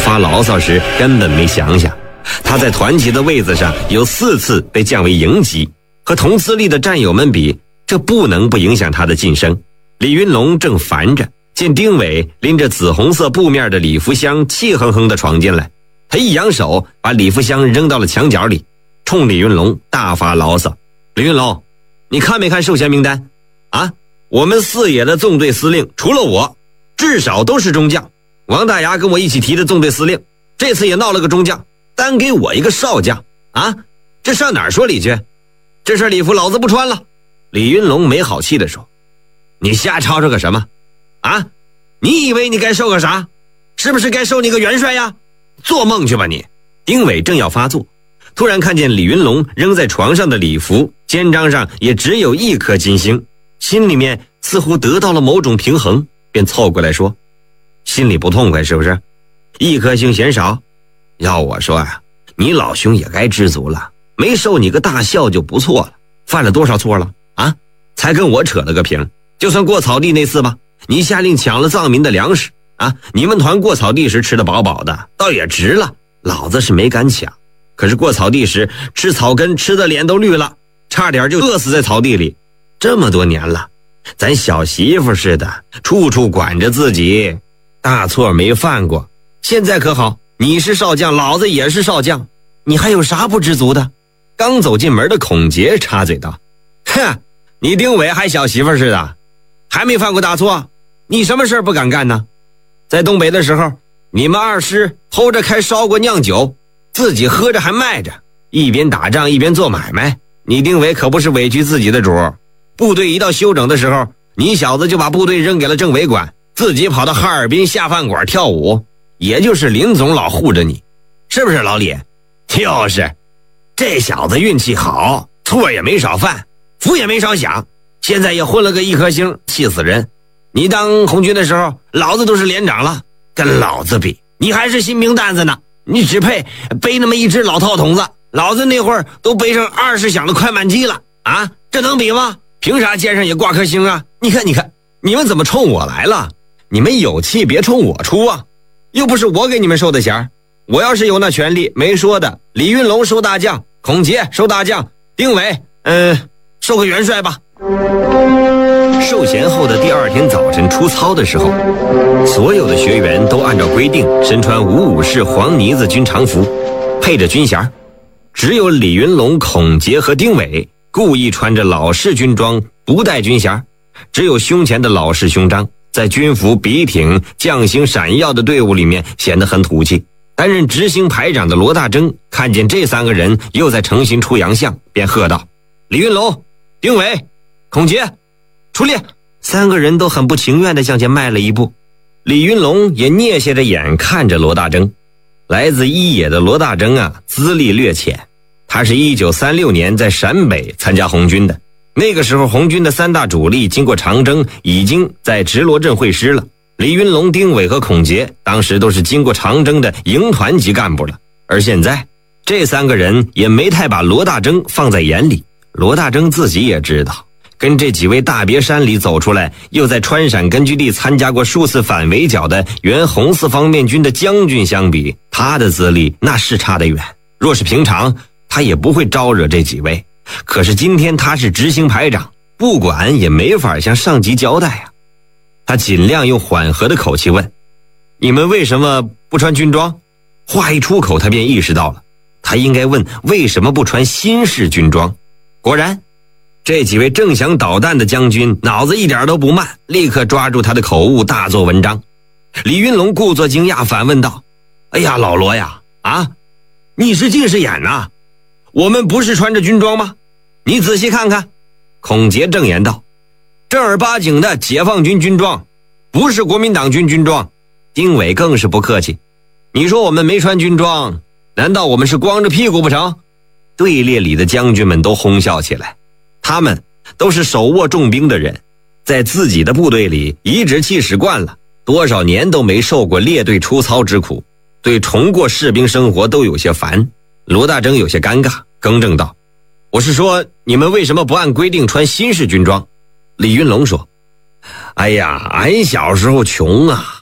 发牢骚时根本没想想，他在团旗的位子上有4次被降为营级，和同资历的战友们比，这不能不影响他的晋升。李云龙正烦着，见丁伟拎着紫红色布面的礼服箱气哼哼地闯进来，他一扬手把礼服箱扔到了墙角里，冲李云龙大发牢骚：李云龙，你看没看授衔名单啊？我们4野的纵队司令除了我，至少都是中将。王大牙跟我一起提的纵队司令，这次也闹了个中将，单给我一个少将啊！这上哪儿说理去？这身礼服老子不穿了。李云龙没好气地说：你瞎吵吵个什么啊？你以为你该受个啥？是不是该受你个元帅呀？做梦去吧你！丁伟正要发作，突然看见李云龙扔在床上的礼服肩章上也只有1颗金星，心里面似乎得到了某种平衡，便凑过来说：心里不痛快是不是？1颗星嫌少？要我说啊，你老兄也该知足了，没受你个大笑就不错了。犯了多少错了啊？才跟我扯了个平。就算过草地那次吧，你下令抢了藏民的粮食啊，你们团过草地时吃得饱饱的，倒也值了。老子是没敢抢，可是过草地时吃草根吃的脸都绿了，差点就饿死在草地里。这么多年了，咱小媳妇似的，处处管着自己，大错没犯过。现在可好，你是少将，老子也是少将，你还有啥不知足的？刚走进门的孔杰插嘴道：哼，你丁伟还小媳妇似的，还没犯过大错，你什么事不敢干呢？在东北的时候，你们2师偷着开烧锅酿酒，自己喝着还卖着，一边打仗一边做买卖。你丁伟可不是委屈自己的主，部队一到休整的时候，你小子就把部队扔给了政委管，自己跑到哈尔滨下饭馆跳舞，也就是林总老护着你，是不是老李？就是，这小子运气好，错也没少犯，福也没少享，现在也混了个1颗星，气死人。你当红军的时候，老子都是连长了，跟老子比，你还是新兵蛋子呢，你只配背那么一只老套筒子，老子那会儿都背上20响的快慢机了啊，这能比吗？凭啥肩上也挂颗星啊？你看，你们怎么冲我来了？你们有气别冲我出啊！又不是我给你们收的钱，我要是有那权利，没说的，李云龙收大将，孔杰收大将，丁伟收个元帅吧。授衔后的第2天早晨出操的时候，所有的学员都按照规定身穿55式黄呢子军常服，配着军衔，只有李云龙、孔杰和丁伟故意穿着老式军装，不带军衔，只有胸前的老式胸章，在军服笔挺、将星闪耀的队伍里面显得很土气。担任执行排长的罗大征看见这3个人又在诚心出洋相，便喝道：李云龙、丁伟、孔杰，出列！3个人都很不情愿地向前迈了一步。李云龙也蹑下着眼看着罗大征。来自1野的罗大征啊，资历略浅，他是1936年在陕北参加红军的。那个时候红军的3大主力经过长征，已经在直罗镇会师了。李云龙、丁伟和孔杰当时都是经过长征的营团级干部了，而现在这3个人也没太把罗大征放在眼里。罗大征自己也知道，跟这几位大别山里走出来，又在川陕根据地参加过数次反围剿的原红四方面军的将军相比，他的资历那是差得远。若是平常，他也不会招惹这几位。可是今天他是执行排长，不管也没法向上级交代啊。他尽量用缓和的口气问：你们为什么不穿军装？话一出口，他便意识到了，他应该问为什么不穿新式军装。果然，这几位正想捣蛋的将军脑子一点都不慢，立刻抓住他的口误，大做文章。李云龙故作惊讶，反问道：哎呀，老罗呀，啊，你是近视眼呐？我们不是穿着军装吗？你仔细看看。孔杰正言道：正儿八经的解放军军装，不是国民党军军装。丁伟更是不客气：你说我们没穿军装，难道我们是光着屁股不成？队列里的将军们都哄笑起来，他们都是手握重兵的人，在自己的部队里颐指气使惯了，多少年都没受过列队出操之苦，对重过士兵生活都有些烦。罗大征有些尴尬，更正道：我是说，你们为什么不按规定穿新式军装？李云龙说：哎呀，俺小时候穷啊，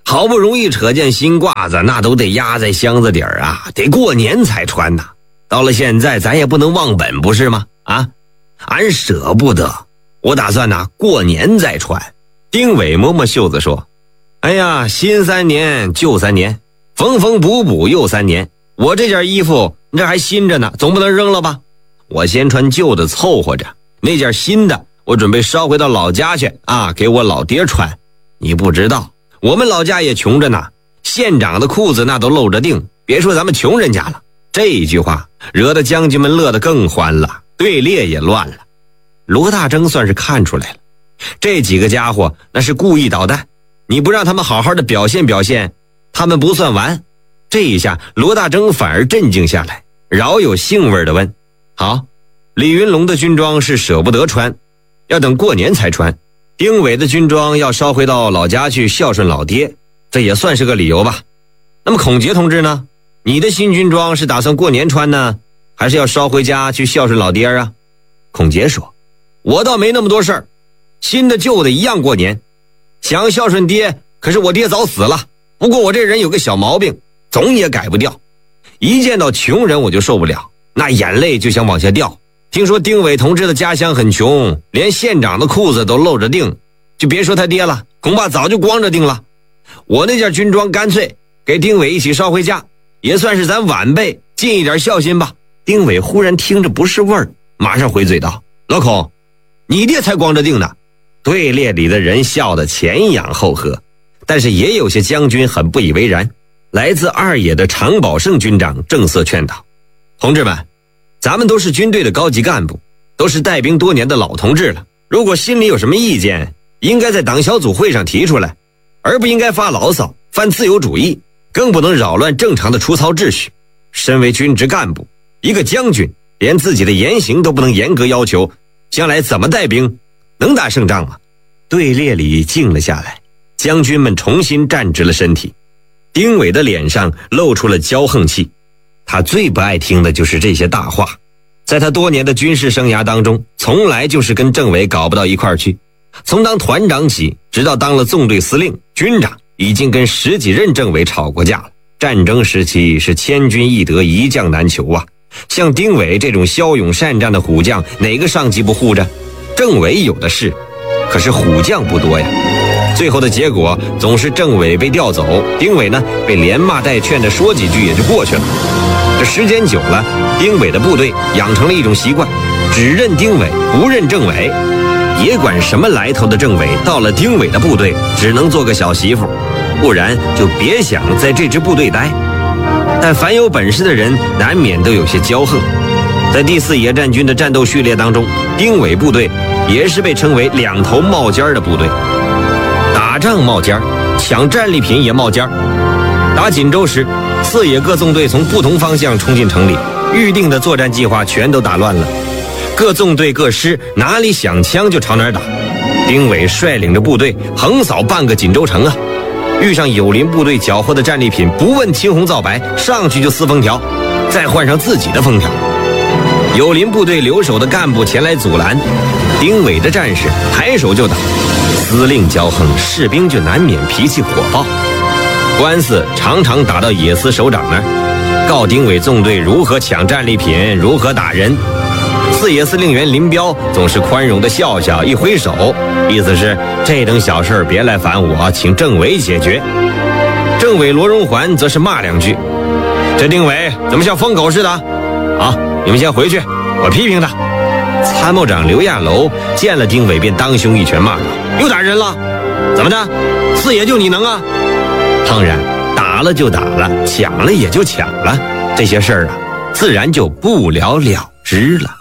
好不容易扯件新褂子，那都得压在箱子底儿啊，得过年才穿呐。到了现在，咱也不能忘本，不是吗？啊，俺舍不得，我打算呐过年再穿。丁伟摸摸袖子说：“哎呀，新3年旧3年，缝缝补补又3年。我这件衣服这还新着呢，总不能扔了吧？我先穿旧的凑合着，那件新的我准备捎回到老家去啊，给我老爹穿。你不知道，我们老家也穷着呢，县长的裤子那都露着腚，别说咱们穷人家了。”这一句话惹得将军们乐得更欢了，队列也乱了。罗大征算是看出来了，这几个家伙那是故意捣蛋，你不让他们好好的表现表现，他们不算完。这一下罗大征反而镇静下来，饶有兴味地问：“好，李云龙的军装是舍不得穿，要等过年才穿。丁伟的军装要捎回到老家去孝顺老爹，这也算是个理由吧。那么孔杰同志呢？你的新军装是打算过年穿呢，还是要捎回家去孝顺老爹啊？”孔杰说：“我倒没那么多事儿，新的旧的一样过年。想孝顺爹，可是我爹早死了。不过我这人有个小毛病，总也改不掉。一见到穷人我就受不了，那眼泪就想往下掉。听说丁伟同志的家乡很穷，连县长的裤子都露着腚，就别说他爹了，恐怕早就光着腚了。我那件军装干脆给丁伟一起捎回家，也算是咱晚辈尽一点孝心吧。”丁伟忽然听着不是味儿，马上回嘴道：“老孔，你爹才光着腚呢。”队列里的人笑得前仰后合，但是也有些将军很不以为然。来自二野的常宝胜军长正色劝导：“同志们，咱们都是军队的高级干部，都是带兵多年的老同志了，如果心里有什么意见，应该在党小组会上提出来，而不应该发牢骚犯自由主义，更不能扰乱正常的出操秩序。身为军职干部，一个将军连自己的言行都不能严格要求，将来怎么带兵，能打胜仗吗？”队列里静了下来，将军们重新站直了身体。丁伟的脸上露出了骄横气，他最不爱听的就是这些大话。在他多年的军事生涯当中，从来就是跟政委搞不到一块儿去。从当团长起，直到当了纵队司令、军长，已经跟10几任政委吵过架了。战争时期是千军易得，一将难求啊！像丁伟这种骁勇善战的虎将，哪个上级不护着？政委有的是，可是虎将不多呀。最后的结果总是政委被调走，丁伟呢被连骂带劝的说几句也就过去了。这时间久了，丁伟的部队养成了一种习惯，只认丁伟不认政委，也管什么来头的政委到了丁伟的部队只能做个小媳妇，不然就别想在这支部队待。但凡有本事的人难免都有些骄横。在第4野战军的战斗序列当中，丁伟部队也是被称为2头冒尖的部队。打仗冒尖，抢战利品也冒尖。打锦州时，4野各纵队从不同方向冲进城里，预定的作战计划全都打乱了，各纵队各师哪里响枪就朝哪儿打。丁伟率领着部队横扫半个锦州城啊！遇上友邻部队缴获的战利品，不问青红皂白，上去就撕封条，再换上自己的封条。友邻部队留守的干部前来阻拦，丁伟的战士抬手就打。司令骄横，士兵就难免脾气火爆，官司常常打到野司首长那儿，告丁伟纵队如何抢战利品，如何打人。4野司令员林彪总是宽容的笑笑，一挥手，意思是这等小事别来烦我，请政委解决。政委罗荣桓则是骂2句：“这丁伟怎么像疯狗似的？好，你们先回去，我批评他。”参谋长刘亚楼见了丁伟便当胸一拳骂道：“又打人了？怎么的？4野就你能啊？”当然，打了就打了，抢了也就抢了，这些事儿啊，自然就不了了之了。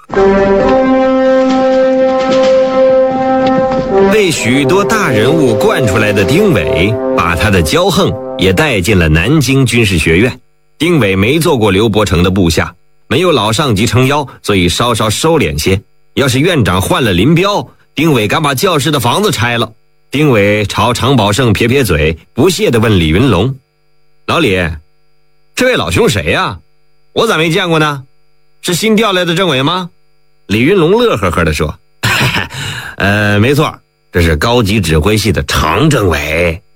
被许多大人物惯出来的丁伟，把他的骄横也带进了南京军事学院。丁伟没做过刘伯承的部下，没有老上级撑腰，所以稍稍收敛些。要是院长换了林彪，丁伟敢把教室的房子拆了。丁伟朝常宝胜撇撇嘴，不屑地问李云龙：“老李，这位老兄谁呀？我咋没见过呢？是新调来的政委吗？”李云龙乐呵呵地说：“没错，这是高级指挥系的常政委，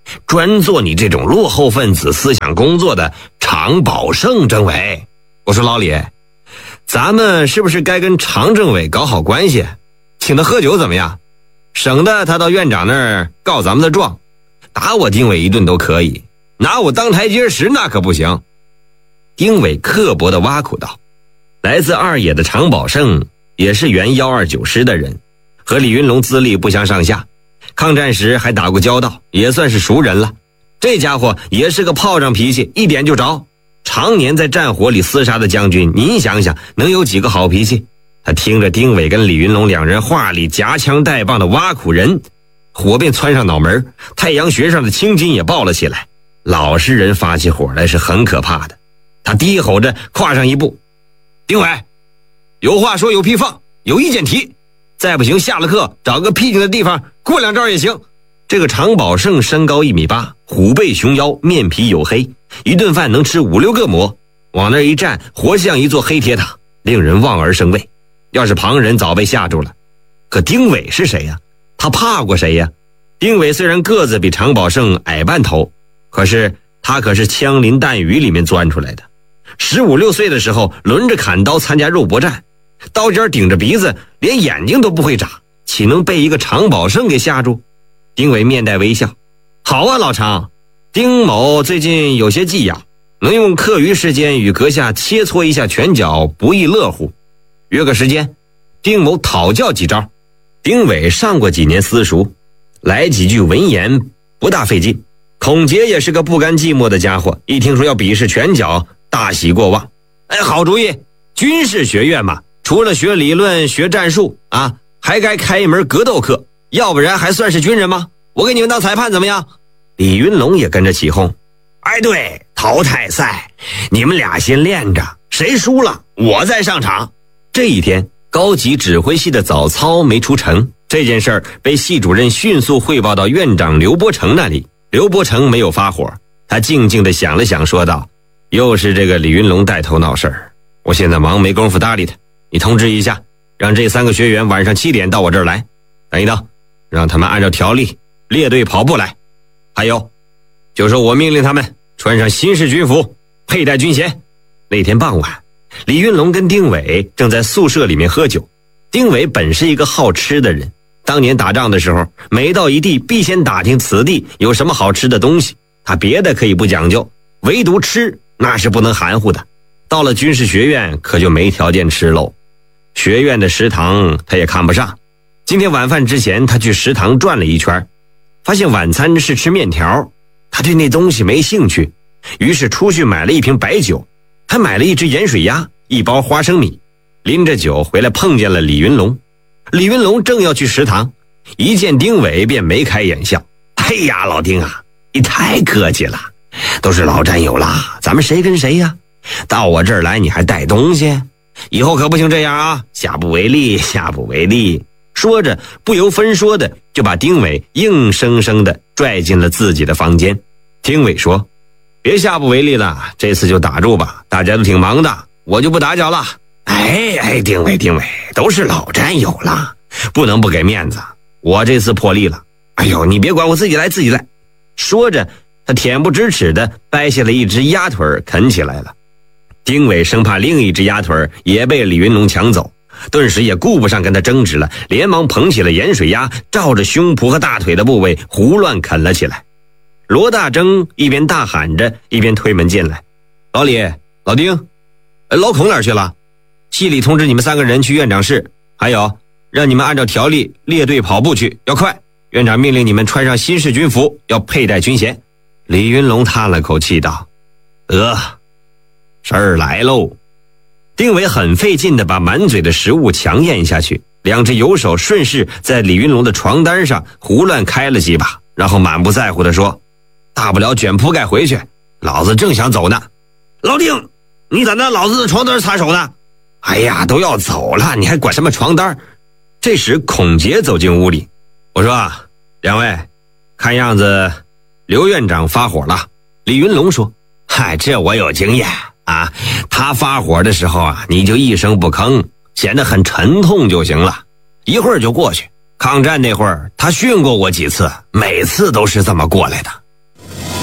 专做你这种落后分子思想工作的常宝胜政委。我说老李，咱们是不是该跟常政委搞好关系，请他喝酒怎么样？省得他到院长那儿告咱们的状，打我丁伟一顿都可以，拿我当台阶石那可不行。丁伟刻薄地挖苦道。来自二野的常宝胜也是原129师的人，和李云龙资历不相上下，抗战时还打过交道，也算是熟人了。这家伙也是个炮仗脾气，一点就着。常年在战火里厮杀的将军，您想想能有几个好脾气？他听着丁伟跟李云龙两人话里夹枪带棒的挖苦人，火便窜上脑门，太阳穴上的青筋也爆了起来。老实人发起火来是很可怕的。他低吼着跨上一步，丁伟，有话说有屁放，有意见提，再不行下了课找个僻静的地方过两招也行。这个常宝胜身高1.8米，虎背熊腰，面皮黝黑，一顿饭能吃5-6个馍，往那一站活像一座黑铁塔，令人望而生畏。要是旁人早被吓住了。可丁伟是谁呀？他怕过谁呀？丁伟虽然个子比常宝胜矮半头，可是他可是枪林弹雨里面钻出来的。15-16岁的时候轮着砍刀参加肉搏战，刀尖顶着鼻子，连眼睛都不会眨，岂能被一个常宝胜给吓住？丁伟面带微笑，好啊老常，丁某最近有些技痒，能用课余时间与阁下切磋一下拳脚，不亦乐乎。约个时间，丁某讨教几招。丁伟上过几年私塾，来几句文言不大费劲。孔杰也是个不甘寂寞的家伙，一听说要比试拳脚，大喜过望。好主意，军事学院嘛，除了学理论学战术啊，还该开一门格斗课，要不然还算是军人吗？我给你们当裁判怎么样？李云龙也跟着起哄。对，淘汰赛你们俩先练着，谁输了我再上场。这一天高级指挥系的早操没出成，这件事儿被系主任迅速汇报到院长刘伯承那里。刘伯承没有发火，他静静地想了想说道，又是这个李云龙带头闹事儿，我现在忙没工夫搭理他，你通知一下，让这3个学员晚上7点到我这儿来。等一等，让他们按照条例列队跑步来。还有就是我命令他们穿上新式军服，佩戴军衔。那天傍晚，李云龙跟丁伟正在宿舍里面喝酒。丁伟本是一个好吃的人，当年打仗的时候，每到一地必先打听此地有什么好吃的东西，他别的可以不讲究，唯独吃那是不能含糊的。到了军事学院可就没条件吃喽，学院的食堂他也看不上。今天晚饭之前他去食堂转了一圈，发现晚餐是吃面条，他对那东西没兴趣，于是出去买了一瓶白酒，还买了一只盐水鸭，1包花生米，拎着酒回来碰见了李云龙。李云龙正要去食堂，一见丁伟便眉开眼笑。哎呀老丁啊，你太客气了，都是老战友啦，咱们谁跟谁呀？到我这儿来你还带东西，以后可不行这样啊，下不为例，下不为例。说着不由分说的就把丁伟硬生生的拽进了自己的房间。丁伟说，别下不为例了，这次就打住吧，大家都挺忙的，我就不打搅了。丁伟，都是老战友了，不能不给面子，我这次破例了。你别管我，自己来。说着他恬不知耻的掰下了一只鸭腿啃起来了。丁伟生怕另一只鸭腿也被李云龙抢走，顿时也顾不上跟他争执了，连忙捧起了盐水鸭，照着胸脯和大腿的部位胡乱啃了起来。罗大征一边大喊着一边推门进来，老李，老丁，老孔哪儿去了？系里通知你们3个人去院长室，还有让你们按照条例列队跑步去，要快。院长命令你们穿上新式军服，要佩戴军衔。李云龙叹了口气道，事儿来喽。丁伟很费劲地把满嘴的食物强咽下去，2只右手顺势在李云龙的床单上胡乱开了几把，然后满不在乎地说，大不了卷铺盖回去，老子正想走呢。老丁，你咋拿老子的床单擦手呢？都要走了，你还管什么床单？这时孔杰走进屋里，我说2位，看样子刘院长发火了。李云龙说，这我有经验啊，他发火的时候啊，你就一声不吭，显得很沉痛就行了，一会儿就过去。抗战那会儿他训过我几次，每次都是这么过来的。